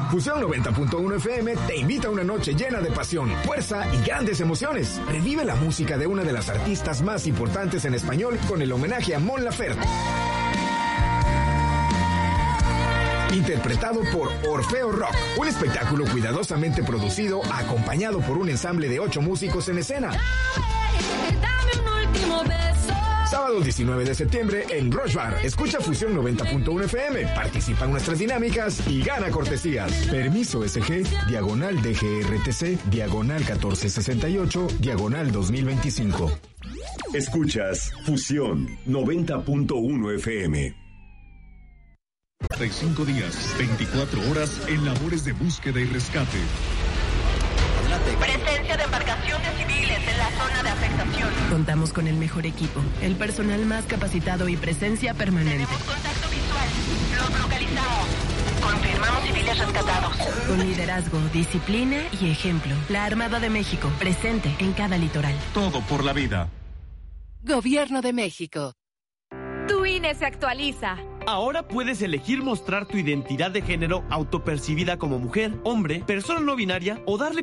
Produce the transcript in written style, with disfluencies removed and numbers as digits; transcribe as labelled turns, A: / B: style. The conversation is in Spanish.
A: Fusión 90.1 FM te invita a una noche llena de pasión, fuerza y grandes emociones. Revive la música de una de las artistas más importantes en español con el homenaje a Mon Laferte. Interpretado por Orfeo Rock, un espectáculo cuidadosamente producido, acompañado por un ensamble de 8 músicos en escena.
B: Dame un último beso.
A: Sábado 19 de septiembre en Rush Bar. Escucha Fusión 90.1 FM, participa en nuestras dinámicas y gana cortesías. Permiso SG, diagonal DGRTC, diagonal 1468, diagonal 2025.
C: Escuchas Fusión 90.1 FM.
D: 35 días, 24 horas en labores de búsqueda y rescate.
E: Presencia de embarcaciones civiles en la zona de afectación.
F: Contamos con el mejor equipo, el personal más capacitado y presencia permanente.
E: Tenemos contacto visual. Los localizamos. Confirmamos civiles rescatados.
F: Con liderazgo, disciplina y ejemplo. La Armada de México, presente en cada litoral.
D: Todo por la vida.
G: Gobierno de México.
H: Tu INE se actualiza.
I: Ahora puedes elegir mostrar tu identidad de género autopercibida como mujer, hombre, persona no binaria o darle